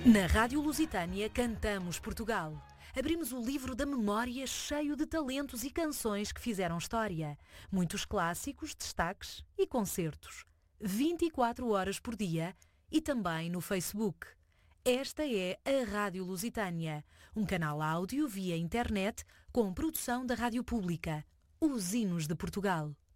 Na Rádio Lusitânia cantamos Portugal. Abrimos o livro da memória cheio de talentos e canções que fizeram história. Muitos clássicos, destaques e concertos. 24 horas por dia e também no Facebook. Esta é a Rádio Lusitânia, um canal áudio via internet com produção da Rádio Pública, os hinos de Portugal.